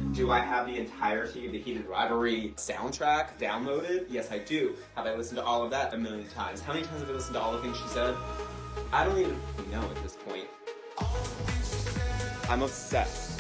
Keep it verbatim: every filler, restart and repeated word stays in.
Do I have the entirety of the Heated Rivalry soundtrack downloaded? Yes, I do. Have I listened to all of that? A million times. How many times have I listened to all the things she said? I don't even know at this point. I'm obsessed.